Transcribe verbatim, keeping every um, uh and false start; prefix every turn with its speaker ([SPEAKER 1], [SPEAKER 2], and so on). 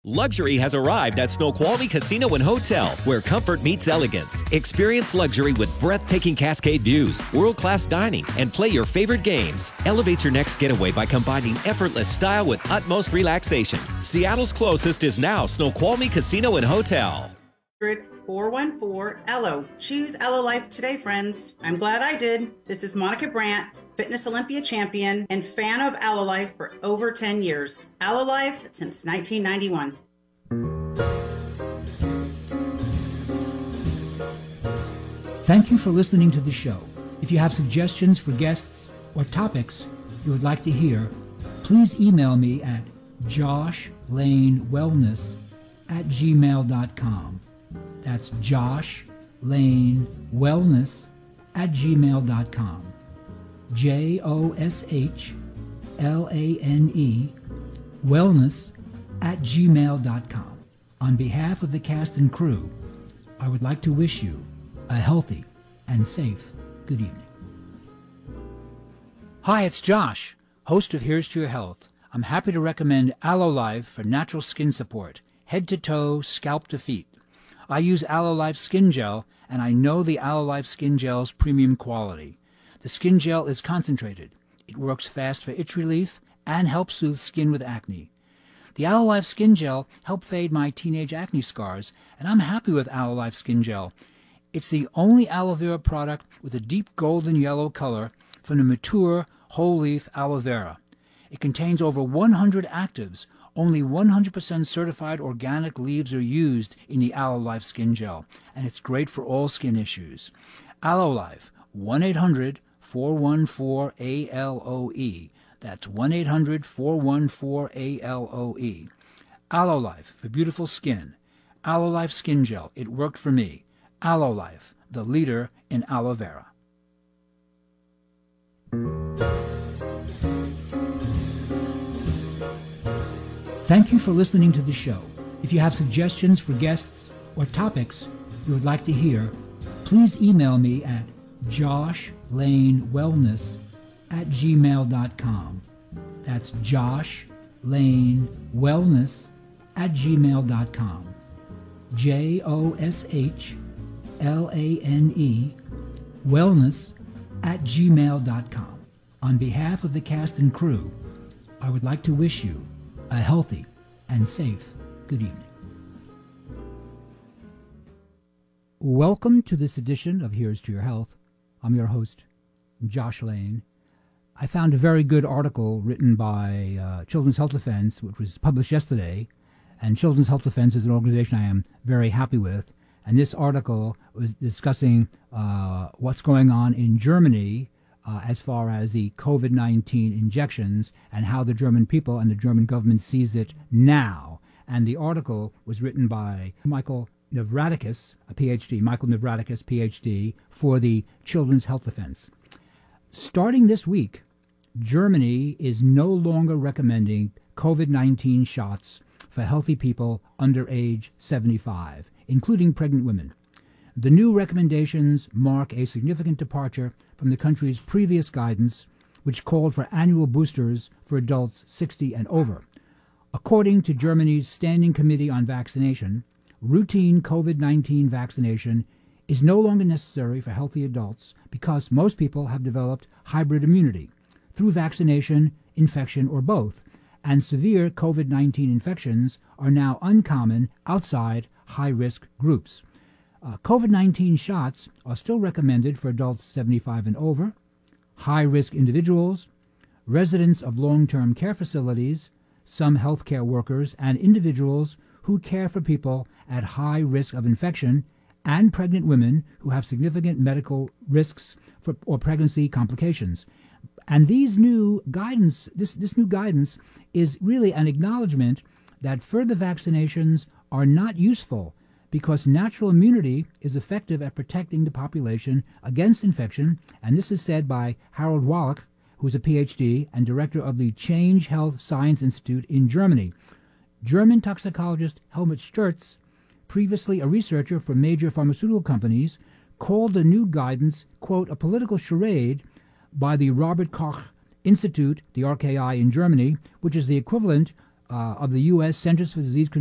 [SPEAKER 1] Luxury has arrived at Snoqualmie Casino and Hotel, where comfort meets elegance. Experience luxury with breathtaking cascade views, world-class dining, and play your favorite games. Elevate your next getaway by combining effortless style with utmost relaxation. Seattle's closest is now Snoqualmie Casino and Hotel.
[SPEAKER 2] four one four E L O. Choose E L O Life today, friends. I'm glad I did. This is Monica Brandt, Fitness Olympia champion and fan of E L O Life for over ten years. E L O Life since nineteen ninety-one.
[SPEAKER 3] Thank you for listening to the show. If you have suggestions for guests or topics you would like to hear, please email me at joshlane.wellness at gmail dot com. That's joshlane.wellness at gmail dot com. J O S H L A N E wellness at gmail dot com. On behalf of the cast and crew, I would like to wish you a healthy and safe good evening. Hi, it's Josh, host of Here's to Your Health. I'm happy to recommend Aloe Life for natural skin support, head to toe, scalp to feet. I use Aloe Life Skin Gel, and I know the Aloe Life Skin Gel's premium quality. The skin gel is concentrated. It works fast for itch relief and helps soothe skin with acne. The Aloe Life Skin Gel helped fade my teenage acne scars, and I'm happy with Aloe Life Skin Gel. It's the only aloe vera product with a deep golden yellow color from the mature whole leaf aloe vera. It contains over one hundred actives. Only one hundred percent certified organic leaves are used in the Aloe Life Skin Gel, and it's great for all skin issues. Aloe Life, one eight hundred four one four A L O E. That's one eight hundred four one four A L O E. Aloe Life for beautiful skin. Aloe Life Skin Gel. It worked for me. Aloe Life, the leader in aloe vera. Thank you for listening to the show. If you have suggestions for guests or topics you would like to hear, please email me at joshlane.wellness at gmail dot com. That's joshlane.wellness at gmail dot com. J O S H L A N E wellness at gmail dot com. On behalf of the cast and crew, I would like to wish you a healthy and safe good evening. Welcome to this edition of Here's to Your Health. I'm your host, Josh Lane. I found a very good article written by uh, Children's Health Defense, which was published yesterday. And Children's Health Defense is an organization I am very happy with. And this article was discussing uh, what's going on in Germany uh, as far as the COVID nineteen injections and how the German people and the German government sees it now. And the article was written by Michael Navratikis, a P H D, Michael Navratikis, P H D, for the Children's Health Defense. Starting this week, Germany is no longer recommending COVID nineteen shots for healthy people under age seventy-five, including pregnant women. The new recommendations mark a significant departure from the country's previous guidance, which called for annual boosters for adults sixty and over. According to Germany's Standing Committee on Vaccination, routine COVID nineteen vaccination is no longer necessary for healthy adults because most people have developed hybrid immunity through vaccination, infection, or both, and severe COVID nineteen infections are now uncommon outside high-risk groups. Uh, COVID nineteen shots are still recommended for adults seventy-five and over, high-risk individuals, residents of long-term care facilities, some healthcare workers, and individuals who care for people at high risk of infection, and pregnant women who have significant medical risks for, or pregnancy complications. And these new guidance, this, this new guidance is really an acknowledgement that further vaccinations are not useful because natural immunity is effective at protecting the population against infection, and this is said by Harold Wallach, who's a P H D and director of the Change Health Science Institute in Germany. German toxicologist Helmut Sturz, previously a researcher for major pharmaceutical companies, called the new guidance, quote, a political charade by the Robert Koch Institute, the R K I in Germany, which is the equivalent uh, of the U S Centers for Disease Control